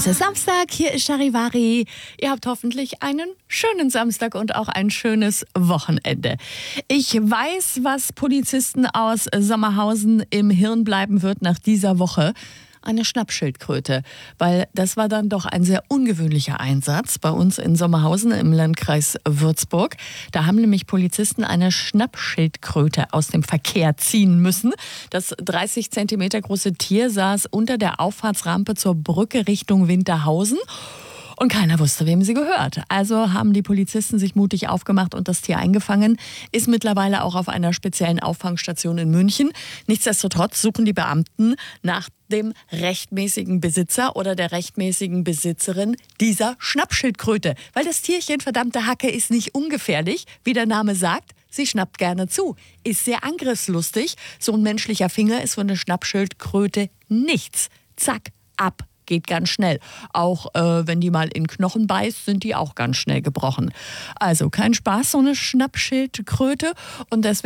Es ist Samstag, hier ist Charivari. Ihr habt hoffentlich einen schönen Samstag und auch ein schönes Wochenende. Ich weiß, was Polizisten aus Sommerhausen im Hirn bleiben wird nach dieser Woche. Eine Schnappschildkröte, weil das war dann doch ein sehr ungewöhnlicher Einsatz bei uns in Sommerhausen im Landkreis Würzburg. Da haben nämlich Polizisten eine Schnappschildkröte aus dem Verkehr ziehen müssen. Das 30 Zentimeter große Tier saß unter der Auffahrtsrampe zur Brücke Richtung Winterhausen. Und keiner wusste, wem sie gehört. Also haben die Polizisten sich mutig aufgemacht und das Tier eingefangen. Ist mittlerweile auch auf einer speziellen Auffangstation in München. Nichtsdestotrotz suchen die Beamten nach dem rechtmäßigen Besitzer oder der rechtmäßigen Besitzerin dieser Schnappschildkröte. Weil das Tierchen, verdammte Hacke, ist nicht ungefährlich, wie der Name sagt. Sie schnappt gerne zu, ist sehr angriffslustig. So ein menschlicher Finger ist für eine Schnappschildkröte nichts. Zack, ab. Geht ganz schnell. Auch wenn die mal in Knochen beißt, sind die auch ganz schnell gebrochen. Also kein Spaß, so eine Schnappschildkröte. Und deswegen